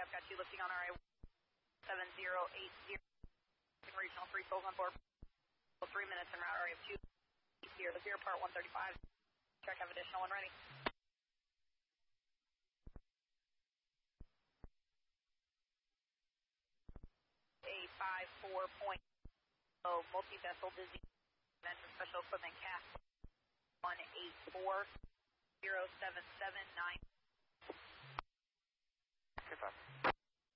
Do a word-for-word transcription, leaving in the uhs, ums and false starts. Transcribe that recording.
I've got you lifting on R A seven zero eight zero. Regional three souls on board. Three minutes en route, R A two. Here, zero part one thirty-five. Check, have additional one ready. A five four point oh, multi-vessel dizzy. Mention special equipment cast. one eight four zero seven seven nine. Goodbye.